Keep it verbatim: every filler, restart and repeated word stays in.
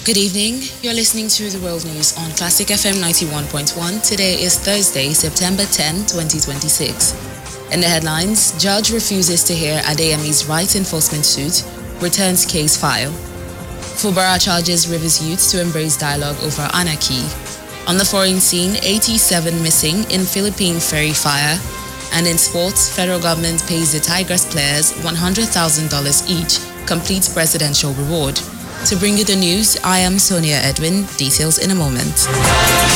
Good evening. You're listening to the World News on Classic F M ninety-one point one. Today is Thursday, September tenth, twenty twenty-six. In the headlines, judge refuses to hear Adeyemi's rights enforcement suit, returns case file. Fubara charges Rivers youth to embrace dialogue over anarchy. On the foreign scene, eighty-seven missing in Philippine ferry fire. And in sports, federal government pays the Tigers players one hundred thousand dollars each, complete presidential reward. To bring you the news, I am Sonia Edwin. Details in a moment.